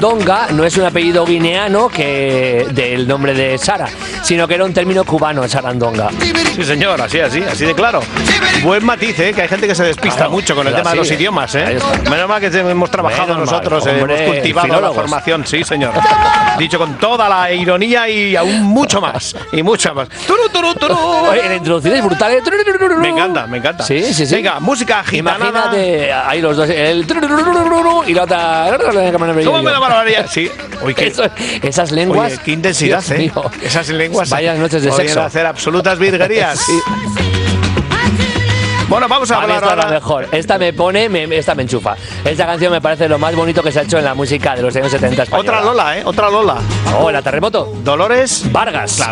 sarandonga no es un apellido guineano que del nombre de Sara, sino que era un término cubano, sarandonga. Sí, señor, así de claro. Buen matiz, que hay gente que se despista mucho con el tema de los idiomas, Menos mal que hemos trabajado nosotros, hemos cultivado la formación, sí, señor. Dicho con toda la ironía y aún mucho más. Y mucho más. Oye, la introducción es brutal. Me encanta. Sí. Venga, música gitana. Imagínate, ahí los dos, el y la otra. ¿Cómo me la barbaridad? Sí. Uy, esas lenguas. Oye, qué intensidad, Esas lenguas. Vaya noches de sexo. Hacer absolutas virguerías. Sí. Bueno, vamos a hablar ahora. Mejor. Esta me enchufa. Esta canción me parece lo más bonito que se ha hecho en la música de los años 70 española. Otra Lola, Otra Lola. Oh, la Terremoto. Dolores Vargas. Claro.